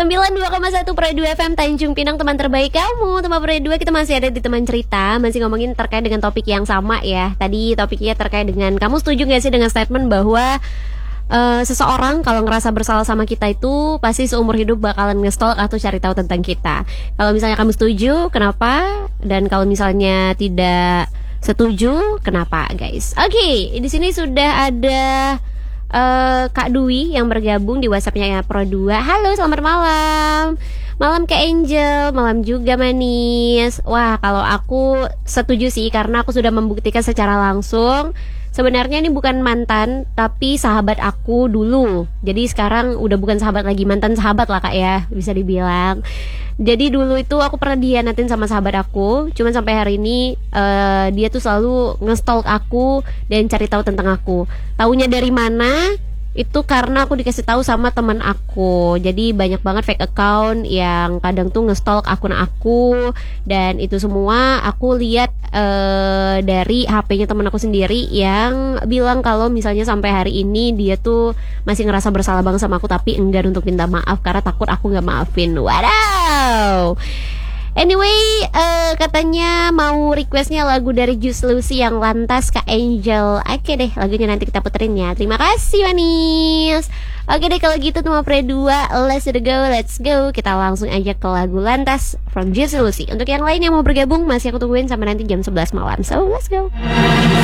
92,1 Pro 2 FM Tanjung Pinang, teman terbaik kamu. Teman Pro 2, kita masih ada di teman cerita. Masih ngomongin terkait dengan topik yang sama ya. Tadi topiknya terkait dengan, kamu setuju gak sih dengan statement bahwa seseorang kalau ngerasa bersalah sama kita itu pasti seumur hidup bakalan nge-stalk atau cari tahu tentang kita. Kalau misalnya kamu setuju, kenapa? Dan kalau misalnya tidak setuju, kenapa guys? Oke, di sini sudah ada Kak Dwi yang bergabung di WhatsApp-nya Pro 2. Halo, selamat malam. Malam Kak Angel, malam juga manis. Wah, kalau aku setuju sih, karena aku sudah membuktikan secara langsung. Sebenarnya ini bukan mantan, tapi sahabat aku dulu. Jadi sekarang udah bukan sahabat lagi, mantan sahabat lah Kak ya, bisa dibilang. Jadi dulu itu aku pernah dihianatin sama sahabat aku. Cuman sampai hari ini dia tuh selalu nge-stalk aku dan cari tahu tentang aku. Taunya dari mana? Itu karena aku dikasih tahu sama teman aku. Jadi banyak banget fake account yang kadang tuh nge-stalk akun aku. Dan itu semua aku lihat dari HP-nya teman aku sendiri, yang bilang kalau misalnya sampai hari ini dia tuh masih ngerasa bersalah banget sama aku, tapi enggan untuk minta maaf karena takut aku gak maafin. Wadaw. Anyway, katanya mau requestnya lagu dari Just Lucy yang Lantas Kak Angel. Oke deh, lagunya nanti kita puterin ya. Terima kasih manis. Oke deh, kalau gitu Tuma Pre 2, let's go. Kita langsung aja ke lagu Lantas from Just Lucy. Untuk yang lain yang mau bergabung, masih aku tungguin sampai nanti jam 11 malam. So let's go.